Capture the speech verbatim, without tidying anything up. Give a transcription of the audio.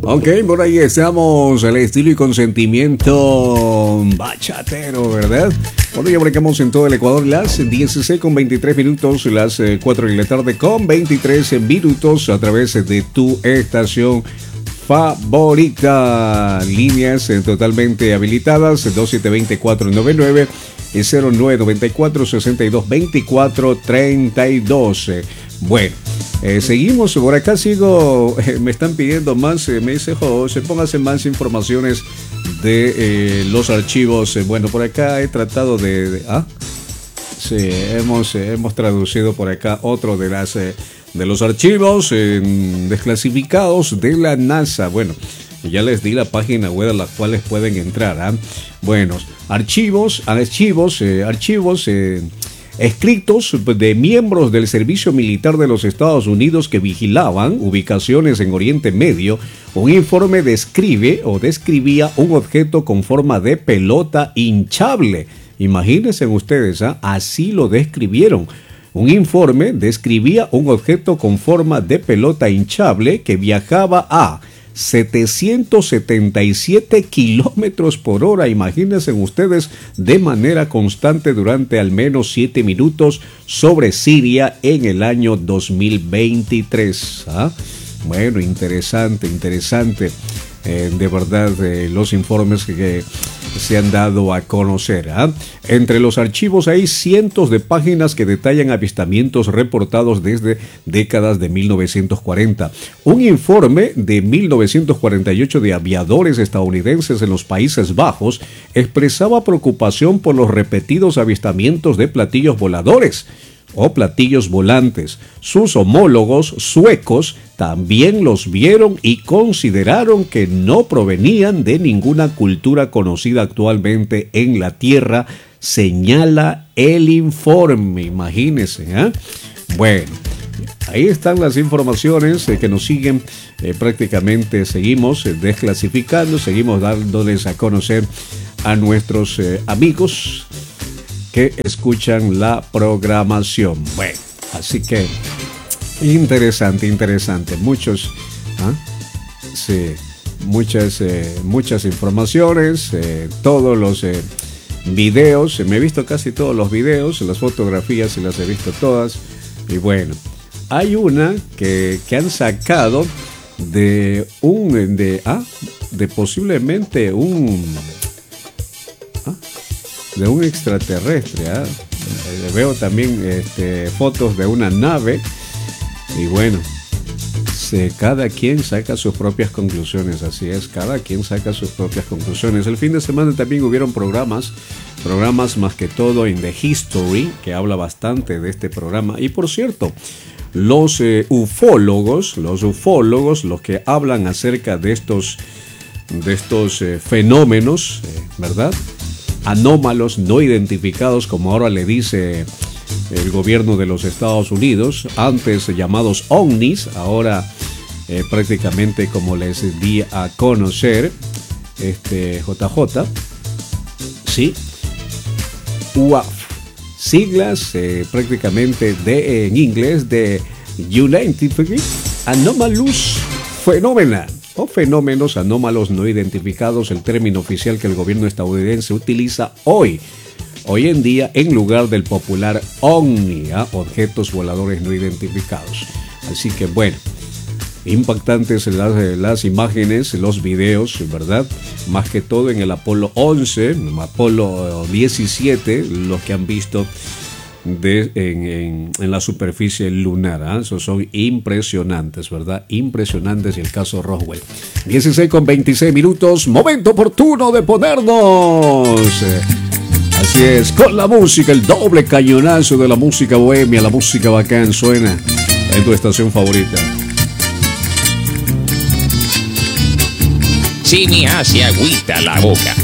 Ok, por ahí estamos, el estilo y consentimiento bachatero, ¿verdad? Bueno, ya marcamos en todo el Ecuador las dieciséis con veintitrés minutos, las cuatro de la tarde con veintitrés minutos a través de tu estación favorita. Líneas totalmente habilitadas, dos siete dos cero, cuatro nueve nueve y cero nueve nueve cuatro, seis dos dos cuatro tres dos. Bueno, eh, seguimos por acá, sigo, eh, me están pidiendo más, eh, me dice José, póngase más informaciones de eh, los archivos. Eh, bueno, por acá he tratado de... de ¿ah? Sí, hemos, eh, hemos traducido por acá otro de las... Eh, de los archivos eh, desclasificados de la NASA. Bueno, ya les di la página web a la cual pueden entrar. ¿eh? Bueno, archivos, archivos, eh, archivos eh, escritos de miembros del Servicio Militar de los Estados Unidos que vigilaban ubicaciones en Oriente Medio. Un informe describe o describía un objeto con forma de pelota hinchable. Imagínense ustedes, ¿eh? Así lo describieron. Un informe describía un objeto con forma de pelota hinchable que viajaba a setecientos setenta y siete kilómetros por hora, imagínense ustedes, de manera constante durante al menos siete minutos sobre Siria en el año dos mil veintitrés. ¿Ah? Bueno, interesante, interesante. Eh, de verdad, eh, los informes que, que se han dado a conocer. ¿eh? Entre los archivos hay cientos de páginas que detallan avistamientos reportados desde décadas de mil novecientos cuarenta. Un informe de mil novecientos cuarenta y ocho de aviadores estadounidenses en los Países Bajos expresaba preocupación por los repetidos avistamientos de platillos voladores o platillos volantes. Sus homólogos suecos también los vieron y consideraron que no provenían de ninguna cultura conocida actualmente en la Tierra, señala el informe. Imagínense, ¿eh? Bueno, ahí están las informaciones eh, que nos siguen. Eh, prácticamente seguimos eh, desclasificando, seguimos dándoles a conocer a nuestros eh, amigos que escuchan la programación. Bueno, así que interesante, interesante. Muchos, ¿ah? sí, muchas, eh, muchas informaciones, eh, todos los eh, videos. Me he visto casi todos los videos, las fotografías se las he visto todas. Y bueno, hay una que, que han sacado de un, de, ah, de posiblemente un, ah, de un extraterrestre. ¿eh? Eh, veo también este, fotos de una nave y bueno, se, cada quien saca sus propias conclusiones. Así es, cada quien saca sus propias conclusiones. El fin de semana también hubieron programas, programas más que todo en The History, que habla bastante de este programa. Y por cierto, los eh, ufólogos, los ufólogos, los que hablan acerca de estos, de estos eh, fenómenos, eh, ¿verdad? Anómalos no identificados, como ahora le dice el gobierno de los Estados Unidos, antes llamados ovnis, ahora eh, prácticamente como les di a conocer, este J J, sí, U A F, siglas eh, prácticamente de en inglés de United Anomalous Phenomena, o fenómenos anómalos no identificados, el término oficial que el gobierno estadounidense utiliza hoy, hoy en día, en lugar del popular OVNI, ¿eh? objetos voladores no identificados. Así que bueno, impactantes las, las imágenes, los videos, ¿verdad? Más que todo en el Apolo once, Apolo diecisiete, los que han visto de, en, en, en la superficie lunar. ¿eh? Esos son impresionantes, ¿verdad? Impresionantes. Y el caso Roswell. dieciséis con veintiséis minutos, momento oportuno de ponernos. Eh, así es, con la música, el doble cañonazo de la música bohemia, la música bacán suena en tu estación favorita. Se me hace agüita la boca.